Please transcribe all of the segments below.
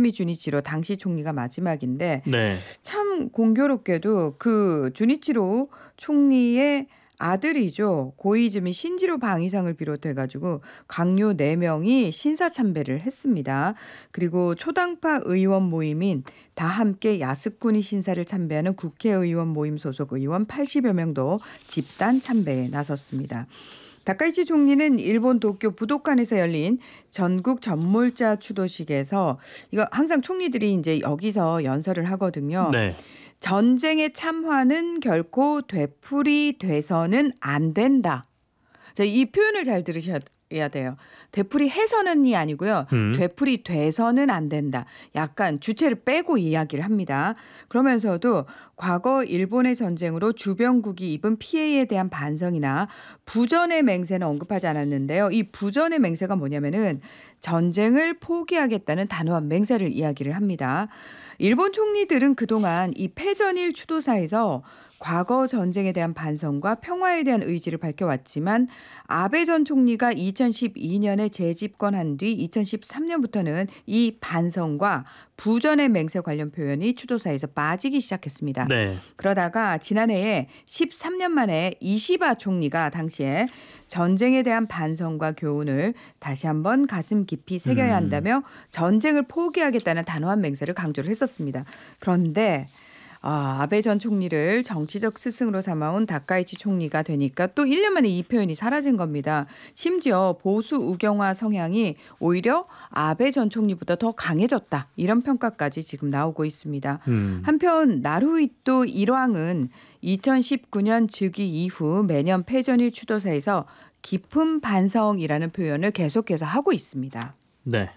요시미 주니치로 당시 총리가 마지막인데 네. 참 공교롭게도 그 주니치로 총리의 아들이죠. 고이즈미 신지로 방위상을 비롯해가지고 강요 4명이 신사참배를 했습니다. 그리고 초당파 의원 모임인 다 함께 야스쿠니 신사를 참배하는 국회의원 모임 소속 의원 80여 명도 집단 참배에 나섰습니다. 다카이치 총리는 일본 도쿄 부도칸에서 열린 전국 전몰자 추도식에서 이거 항상 총리들이 이제 여기서 연설을 하거든요. 네. 전쟁의 참화는 결코 되풀이 돼서는 안 된다. 자, 이 표현을 잘 들으셔야 돼요. 되풀이 해서는이 아니고요. 되풀이 돼서는 안 된다. 약간 주체를 빼고 이야기를 합니다. 그러면서도 과거 일본의 전쟁으로 주변국이 입은 피해에 대한 반성이나 부전의 맹세는 언급하지 않았는데요. 이 부전의 맹세가 뭐냐면은 전쟁을 포기하겠다는 단호한 맹세를 이야기를 합니다. 일본 총리들은 그동안 이 패전일 추도사에서 과거 전쟁에 대한 반성과 평화에 대한 의지를 밝혀왔지만 아베 전 총리가 2012년에 재집권한 뒤 2013년부터는 이 반성과 부전의 맹세 관련 표현이 추도사에서 빠지기 시작했습니다. 네. 그러다가 지난해에 13년 만에 이시바 총리가 당시에 전쟁에 대한 반성과 교훈을 다시 한번 가슴 깊이 새겨야 한다며 전쟁을 포기하겠다는 단호한 맹세를 강조를 했었습니다. 그런데 아베 전 총리를 정치적 스승으로 삼아온 다카이치 총리가 되니까 또 1년 만에 이 표현이 사라진 겁니다. 심지어 보수 우경화 성향이 오히려 아베 전 총리보다 더 강해졌다. 이런 평가까지 지금 나오고 있습니다. 한편 나루히토 일왕은 2019년 즉위 이후 매년 패전일 추도사에서 깊은 반성이라는 표현을 계속해서 하고 있습니다. 네.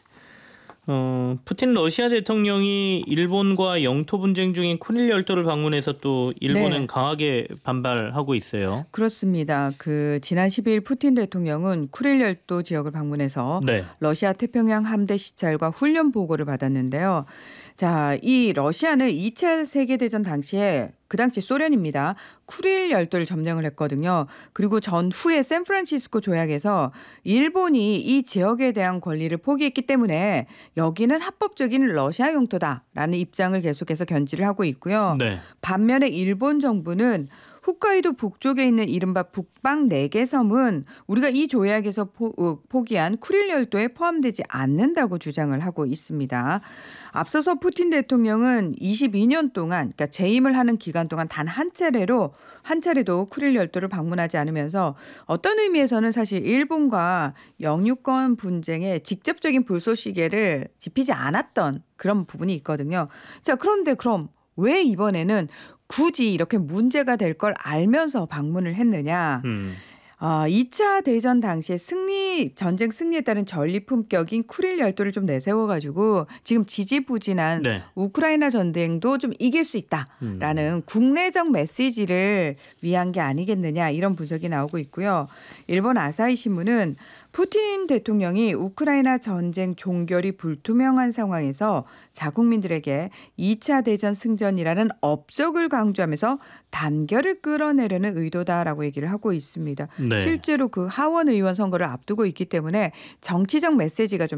푸틴 러시아 대통령이 일본과 영토 분쟁 중인 쿠릴 열도를 방문해서 또 일본은 네. 강하게 반발하고 있어요. 그렇습니다. 지난 12일 푸틴 대통령은 쿠릴 열도 지역을 방문해서 네. 러시아 태평양 함대 시찰과 훈련 보고를 받았는데요. 자, 이 러시아는 2차 세계대전 당시에 그 당시 소련입니다. 쿠릴 열도를 점령을 했거든요. 그리고 전후에 샌프란시스코 조약에서 일본이 이 지역에 대한 권리를 포기했기 때문에 여기는 합법적인 러시아 영토다라는 입장을 계속해서 견지를 하고 있고요. 네. 반면에 일본 정부는 홋카이도 북쪽에 있는 이른바 북방 4개 섬은 우리가 이 조약에서 포기한 쿠릴 열도에 포함되지 않는다고 주장을 하고 있습니다. 앞서서 푸틴 대통령은 22년 동안 그러니까 재임을 하는 기간 동안 단 한 차례도 쿠릴 열도를 방문하지 않으면서 어떤 의미에서는 사실 일본과 영유권 분쟁에 직접적인 불쏘시개를 지피지 않았던 그런 부분이 있거든요. 자, 그런데 그럼 왜 이번에는 굳이 이렇게 문제가 될 걸 알면서 방문을 했느냐. 2차 대전 당시에 전쟁 승리에 따른 전리품격인 쿠릴 열도를 좀 내세워가지고 지금 지지부진한 네. 우크라이나 전쟁도 좀 이길 수 있다라는 국내적 메시지를 위한 게 아니겠느냐 이런 분석이 나오고 있고요. 일본 아사히 신문은 푸틴 대통령이 우크라이나 전쟁 종결이 불투명한 상황에서 자국민들에게 2차 대전 승전이라는 업적을 강조하면서 단결을 끌어내려는 의도다라고 얘기를 하고 있습니다. 네. 실제로 그 하원 의원 선거를 앞두고 있기 때문에 정치적 메시지가 좀